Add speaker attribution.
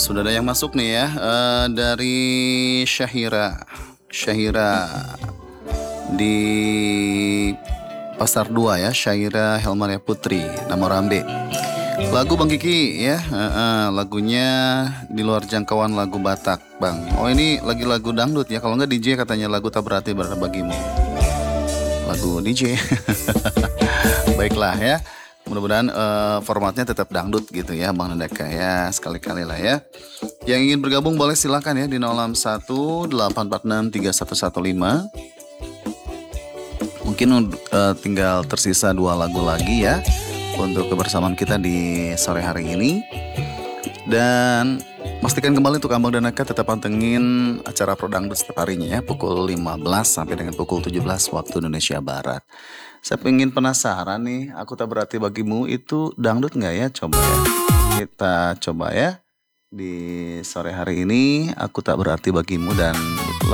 Speaker 1: Sudah ada yang masuk nih ya, dari Syahira. Syahira di Pasar 2 ya, Syahira Helmaria Putri, nama Rambe. Lagu Bang Kiki ya, lagunya di luar jangkauan lagu Batak, Bang. Oh ini lagi lagu dangdut ya, kalau nggak DJ katanya lagu tak berarti berarti bagimu. Lagu DJ. Baiklah ya. Mudah-mudahan formatnya tetap dangdut gitu ya Bang Nandaka ya. Sekali-kali lah ya. Yang ingin bergabung boleh silakan ya di 061 846 3115. Mungkin tinggal tersisa 2 lagu lagi ya untuk kebersamaan kita di sore hari ini. Dan pastikan kembali untuk Abang dan Naka tetap pantengin acara Pro Dangdut setiap harinya ya, pukul 15 sampai dengan pukul 17 waktu Indonesia Barat. Saya pengen penasaran nih, Aku Tak Berarti Bagimu itu dangdut nggak ya? Coba ya. Kita coba ya. Di sore hari ini, Aku Tak Berarti Bagimu dan